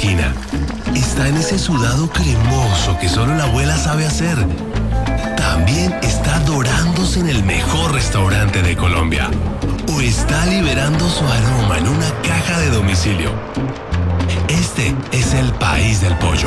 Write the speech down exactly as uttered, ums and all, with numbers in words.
esquina. Está en ese sudado cremoso que solo la abuela sabe hacer. También está dorándose en el mejor restaurante de Colombia. O está liberando su aroma en una caja de domicilio. Este es el país del pollo.